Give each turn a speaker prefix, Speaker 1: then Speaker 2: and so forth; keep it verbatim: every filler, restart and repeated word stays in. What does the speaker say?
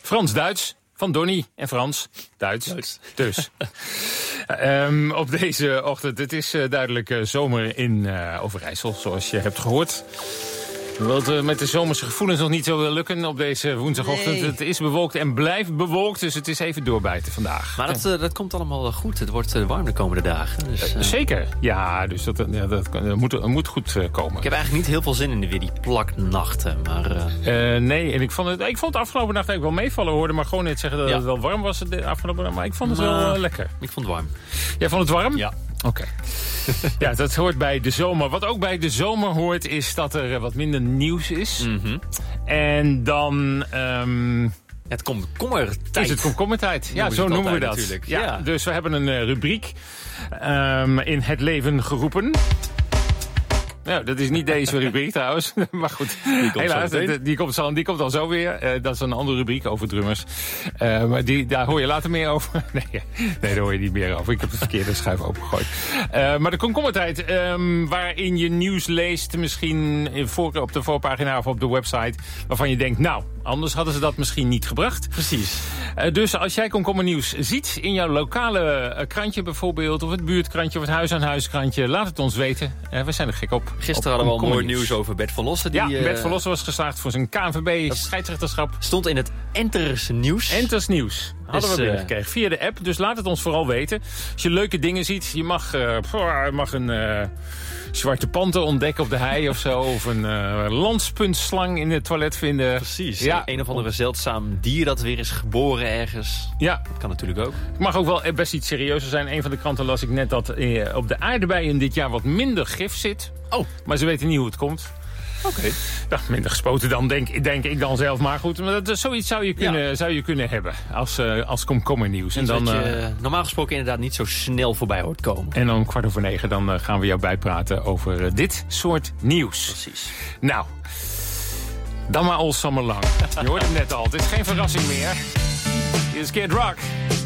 Speaker 1: Frans-Duits van Donnie en Frans. Duits. Duits. Dus. um, op deze ochtend. Het is uh, duidelijk uh, zomer in uh, Overijssel, zoals je hebt gehoord. Hoewel het uh, met de zomerse gevoelens nog niet zo wil lukken op deze woensdagochtend. Nee. Het is bewolkt en blijft bewolkt, dus het is even doorbijten vandaag.
Speaker 2: Maar dat, uh, dat komt allemaal goed. Het wordt uh, warm de komende dagen. Dus, uh...
Speaker 1: Zeker. Ja, dus dat, ja, dat, dat, moet, dat moet goed uh, komen.
Speaker 2: Ik heb eigenlijk niet heel veel zin in de weer die plaknachten. Maar, uh...
Speaker 1: Uh, nee, en ik vond, het, ik vond het afgelopen nacht eigenlijk wel meevallen. Hoorde maar gewoon net zeggen dat ja. het wel warm was de afgelopen nacht. Maar ik vond het maar, wel uh, lekker.
Speaker 2: Ik vond het warm.
Speaker 1: Jij vond het warm?
Speaker 2: Ja.
Speaker 1: Oké. Okay. Ja, dat hoort bij de zomer. Wat ook bij de zomer hoort is dat er wat minder nieuws is.
Speaker 2: Mm-hmm.
Speaker 1: En dan... Um,
Speaker 2: het komkommertijd.
Speaker 1: Is het komkommertijd? Ja, zo noemen we dat.
Speaker 2: Natuurlijk.
Speaker 1: Ja,
Speaker 2: ja.
Speaker 1: Dus we hebben een uh, rubriek um, in het leven geroepen. Nou, dat is niet deze rubriek trouwens. Maar goed, die komt, helaas, die, die, komt zo, die komt dan zo weer. Uh, dat is een andere rubriek over drummers. Uh, maar die, daar hoor je later meer over. Nee, nee, daar hoor je niet meer over. Ik heb het verkeerde schuif opengegooid. Uh, maar de komkommertijd, um, waarin je nieuws leest, misschien voor, op de voorpagina of op de website, waarvan je denkt, nou, anders hadden ze dat misschien niet gebracht.
Speaker 2: Precies.
Speaker 1: Uh, dus als jij komkommernieuws ziet in jouw lokale uh, krantje bijvoorbeeld, of het buurtkrantje of het huis-aan-huis krantje, laat het ons weten. Uh, we zijn er gek op.
Speaker 2: Gisteren hadden we al mooi nieuws over Bert van Lossen. Die,
Speaker 1: ja, Bert van Lossen was geslaagd voor zijn K N V B-scheidsrechterschap.
Speaker 2: Stond in het Enters Nieuws.
Speaker 1: Enters Nieuws. Hadden dus, we binnengekregen uh, via de app. Dus laat het ons vooral weten. Als je leuke dingen ziet, je mag, uh, je mag een uh, zwarte panter ontdekken op de hei of zo. Of een uh, landspuntslang in het toilet vinden.
Speaker 2: Precies. Ja. Een of andere zeldzaam dier dat weer is geboren ergens.
Speaker 1: Ja.
Speaker 2: Dat kan natuurlijk ook.
Speaker 1: Het mag ook wel best iets serieuzer zijn. Een van de kranten las ik net dat uh, op de aardbeien dit jaar wat minder gif zit.
Speaker 2: Oh.
Speaker 1: Maar ze weten niet hoe het komt.
Speaker 2: Oké. Okay.
Speaker 1: Ja, minder gespoten dan, denk, denk ik dan zelf. Maar goed, maar dat, zoiets zou je kunnen, ja. zou je kunnen hebben als, uh, als komkommernieuws. En dan,
Speaker 2: dat je uh, normaal gesproken inderdaad niet zo snel voorbij hoort komen.
Speaker 1: En dan kwart over negen dan uh, gaan we jou bijpraten over uh, dit soort nieuws.
Speaker 2: Precies.
Speaker 1: Nou, dan maar all summer long. Je hoort het net al, het is geen verrassing meer. Hier is Kid Rock.